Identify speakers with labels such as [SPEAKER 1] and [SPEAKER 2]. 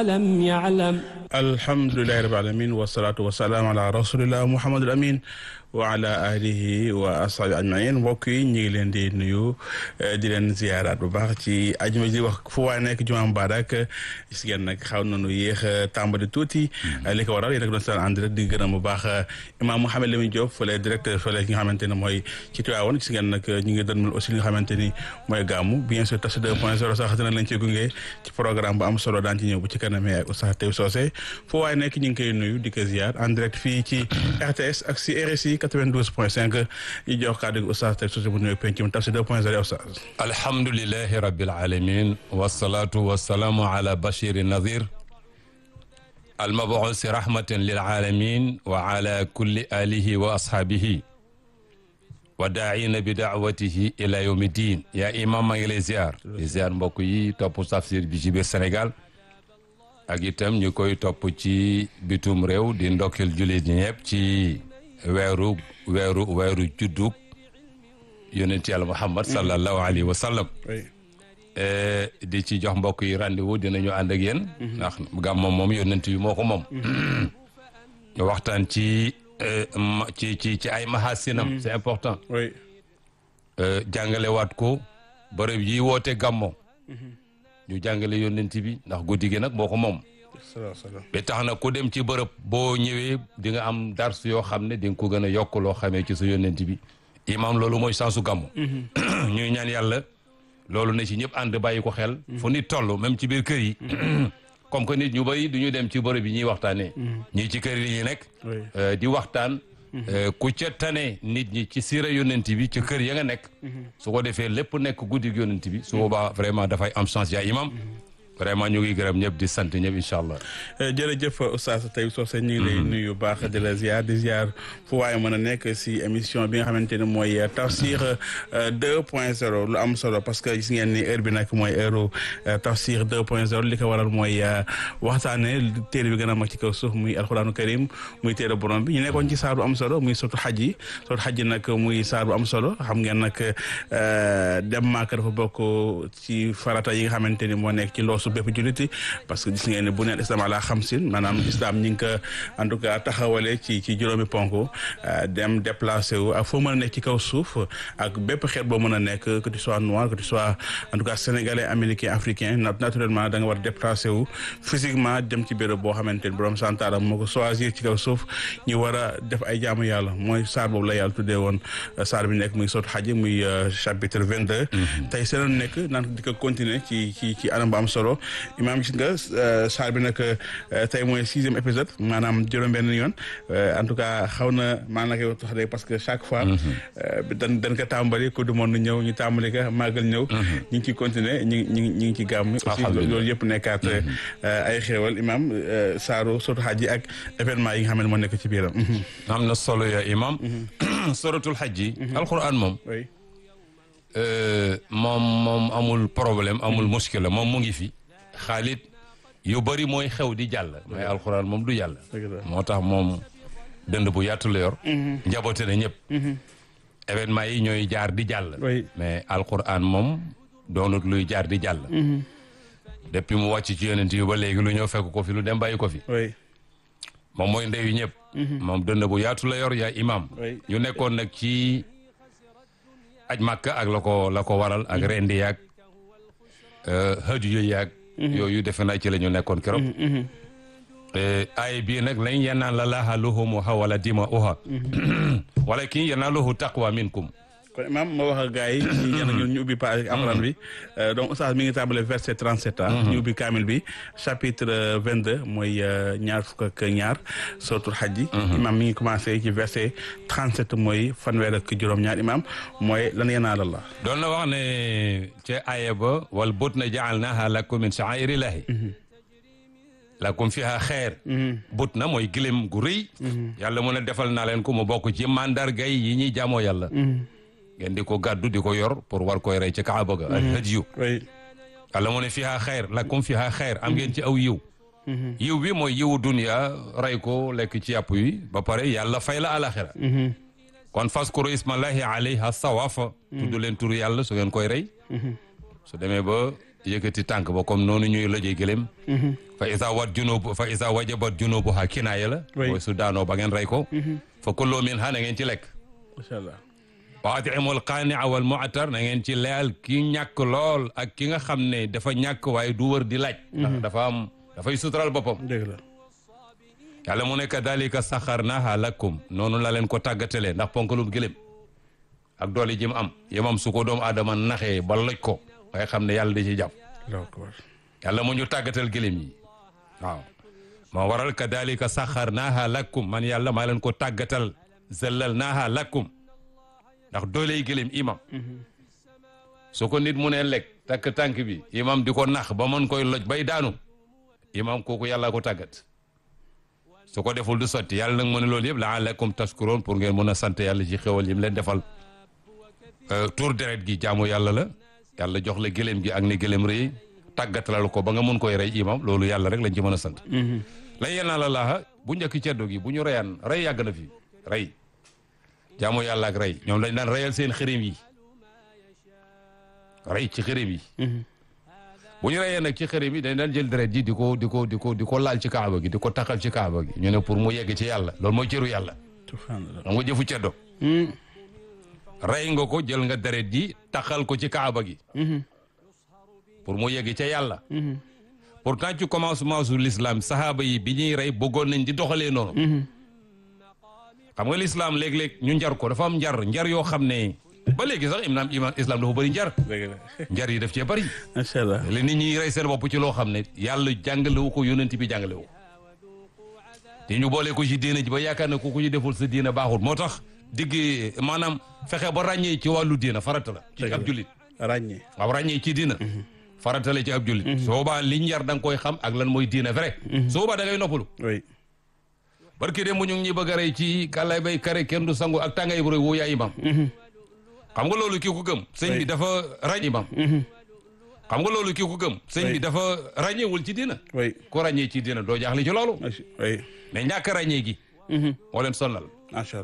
[SPEAKER 1] ما لم يعلم.
[SPEAKER 2] alhamdulillahi rabbil alamin wasalaatu wasalaam ala rasulillah muhammadul amin wa ala alihi wa ashabi ajmain. mbokk yi ñu ngi leen di nuyu di leen ziyaaraat bu baax ci ajuma ji wax fu waay nekk jumaa mubaarak. gis ngeen nag xaw nañu yéex tàmbali tuuti li ko waral yéen a doon seen ànd rek di gërëm bu baax imam Mouhamed Lamine Diop fële directeur fële ki nga xamante ne mooy ci Tivaouane. gis ngeen nag ñu ngi dënmal aussi li nga xamante ni mooy gàmmu bien sûr Tafsir 2.0 sax dina lañ ci gunge ci programme bu am solo daan ci ñëw bu ci kanamee ak Oustaz Taïb Socé. foo waaye nekk ñu ngi koy nuyu di ko ziar en direct fii ci RTS ak si RSI 92.5 ñu jox kàddu gi Oustaz Taïb Socé bu nuyu penc mi Tafsir 2.0 Oustaz.
[SPEAKER 3] alhamdulillahi rabbil alamin wassalatu wassalamu ala bashiri nadir almabuusi rahmatan lil alamin wa ala kulli alihi wa ashabihi wa daa'ina bi daawatihi ila yawmi din. yaa imam maa ngi lay ziar di ziar mbokk yi topp tafsir bi ci biir Sénégal ak itam ñu koy topp ci bitum réew di ndokkeel jullit ñi ñëpp ci weeru juddug yonent yàlla Muhammad sallallahu alayhi wa sallam. di ci jox mbokk yi rendez-vous dinañu ànd ak yéen ndax gàmmu moom yonent yi moo ko moom. ñu waxtaan ci ay mahasinam c'est important. jàngale waat ko bërëb yi woote gàmmo ñu jàngale yonent bi ndax guddi gi nag moo ko moom. ba tax na ku dem ci bërëb boo ñëwee di nga am dars yoo xam ne di nga ko gën a yokk loo xamee ci sa yonent bi. imam loolu mooy sansu gàmmu. ñuy ñaan yàlla loolu ne ci ñëpp ànd bàyyi ko xel. fu nit toll même ci biir kër yi. comme que nit ñu bëri du ñu dem ci bërëb yi ñuy waxtaanee. ñii ci kër yi ñu nekk. di waxtaan. ku ca tane nit ñi ci siira yonent bi ci kër ya nga nekk. su ko defee lépp nekk guddi yonent bi. su boobaa vraiment dafay am chance yaa imam. vraiment ñu ngi gërëm ñëpp di sant ñëpp incha allah.
[SPEAKER 2] jërëjëf Oustaz Taïb Socé ñu ngi lay nuyu baax di la ziar fu waaye mën a nekk si émission bi nga xamante ne mooy Tafsir 2.0 lu am solo parce que gis ngeen ni heure bi nag mooy heure Tafsir 2.0 li ko waral mooy waxtaane téere bi gën a mag ci kaw suuf muy alxuraanu karim muy téere borom bi ñu nekkoon ci saar bu am solo muy sotu xaj yi nag muy saar bu am solo xam ngeen nag dem Màkka dafa bokk ci farata yi nga xamante ni moo nekk ci loosu bépp julliti parce que gis ngeen ne bu neen islam ala xamsin maanaam islam ñi ngi ko en tout cas taxawale ci juróomi ponk dem déplacé wu ak foo mën a nekk ci kaw suuf ak bépp xeet boo mën a nekk que tu sois noir que tu sois en tout cas sénégalais américain africain naturellement da nga war a déplacé wu physiquement dem ci béréb boo xamante ni borom santaara moo ko choisir ci kaw suuf ñu war a def ay jaamu yàlla mooy saar boobu la yàlla tuddee woon saar bi nekk muy sot xaji muy chapitre 22 tey seenoon nekk naan di ko continuer ci anam bu am solo imaam gis nga saar bi nag tey mooy 6e épisode maanaam juróom-benn yoon en tout cas xaw na maanaam koy wax de parce que chaque fois dañ ko tàmbali ko du monde ñëw ñu tàmbali ko màggal ñëw ñu ngi ciy continuer ñu ngi ci gàmm aussi loolu yëpp nekkaat ay xéewal imaam saaru sotu xaj yi ak événement yi nga xam ne moo nekk ci biiram
[SPEAKER 3] am na solo ya imaam suratul xaj yi alquran moom moom amul problème amul muskila moom mu ngi fi xaalit yu bëri mooy xew di jàll mais alxuraan moom du jàll moo tax moom dënd bu yàttu la yor njaboote na ñëpp événement yi ñooy jaar di jàll mais alxuraan moom doonut luy jaar di jàll depuis mu wàcc ci yonent yu ba léegi lu ñëw fekk ko fi lu dem bàyyi ko fi moom mooy ndeyu ñëpp moom dënd bu yaatu la yor yaa imam ñu nekkoon nag ci aj Makka ak la ko waral ak rendi yaag hadiyu yaag yooyu defe naa ci la ñu nekkoon keroog ay bii nag lañ yanaala laaha luhumuha wala dima'uha walakin yanaaluhu taqwa minkum
[SPEAKER 2] kon imam ma wax ak gars yi ñu ubbi page alxuraan bi donc oustaz mi ngi tàmbale verset 37 ñu ubbi kaamil bi chapitre 22 mooy ñaar fukk ak ñaar suratul hajj imam mi ngi commencé ci verset 37 mooy fanweer ak juróom-ñaar imam mooy lan yanaala Allah
[SPEAKER 3] doon na wax ne ca aaya ba wal budna ja'alnaha lakum min sha'airillahi lakum fiha xeer but na mooy gëlëm gu rëy yàlla mu ne defal naa leen ko mu bokk ci mandargay yi ñuy jaamoo yàlla ngeen di ko gàddu di ko yor pour war koy rey ci Kaaba ga al hadiyu yàlla mu ne fiha xeer lakum fiha xeer am ngeen ci aw yiw yiw bi mooy yiwu dunya rey ko lekk ci yàpp yi ba pare yàlla fay la alaxira kon faskuru ismallahi alayha sawafa tudd leen turu yàlla su ngeen koy rey su demee ba yëkkati tànk ba comme noonu ñuy lojee gëléem fa isa wajabat junubuha kinaaya la mooy su daanoo ba ngeen rey ko fa kullu minha na ngeen ci lekk
[SPEAKER 2] macha allah
[SPEAKER 3] wa atimul qaania wal mu'tar na ngeen ci leyal ki ñàkk lool ak ki nga xam ne dafa ñàkk waaye du wër di laaj ndax dafay sutural boppam
[SPEAKER 2] dëgg la
[SPEAKER 3] yàlla mu ne kadalika saxarnaha lakum noonu la leen ko tàggatalee ndax ponkalum gëléem ak doole ji mu am yemam su ko doomu aadama naxee ba loj ko waaye xam ne yàlla da ci jàpp yàlla mu ñu tàggatal gëléem yi waaw moo waral kadalika saxarnaha lakum man yàlla maa leen ko tàggatal zallalnaha lakum ndax doole yi gëléem imam su ko nit mu ne lekk takk tànk bi imam di ko nax ba mën koy loj bay daanu imam kooku yàlla ko tàggat su ko deful du sotti yàlla nag mu ne loolu yëpp la'allakum tashkuroon pour ngeen mën a sant yàlla ci xéwal yi mu leen defal tour deret gi jaamu yàlla la yàlla jox la gëléem gi ak ne gëléem rëy tàggatalal ko ba nga mun koy rey imam loolu yàlla rek lañ ci mën a sant lan yanaala laaha bu njëkk ceddo gi bu ñu reyaan rey yàgg na fi rey jaamu yàlla ak rey ñoom lañ daan reyal seen xërëm yi rey ci xërëm yi bu ñu reyee nag ci xërëm yi dañ daan jël deret ji di ko laal ci kaaba gi di ko taxal ci kaaba gi ñu ne pour mu yegg ci yàlla loolu mooy cëru yàlla xam nga jëfu ceddo rey nga ko jël nga deret ji taxal ko ci kaaba gi pour mu yegg ca yàlla pourtant ci commencement su l'islam sahaaba yi bi ñuy rey bëggoon nañ di doxalee noonu xam nga l'islam léeg-léeg ñu njar ko dafa am njar yoo xam ne ba léegi sax islam dafa bëri njar yi daf cee bëri
[SPEAKER 2] macha allah
[SPEAKER 3] li nit ñi rey seen bopp ci loo xam ne yàlla jàngalewu ko yonent bi jàngalewu te ñu boole ko ci diina ji ba yaakaar ne ku ci deful sa diina baaxul moo tax digg maanaam fexe ba ràññee ci wàllu diina farata la ci ab jullit ràññee ci diina farata la ci ab jullit su boobaa liñ yar da nga koy xam ak lan mooy diina vrai su boobaa da ngay noppalu barki dem bu ñu ngi bëgg a rey ci kàllaay bay kare kenn du sangu ak tàngaay bu rëy woo yaa imam xam nga loolu kii ku gëm sëñ bi dafa ràññee imam xam nga loolu kii ku gëm sëñ bi dafa ràññeewul ci diina ku ràññee ci diina doo jaaxle ci loolu mais ñàkk ràññee gi moo leen sonnal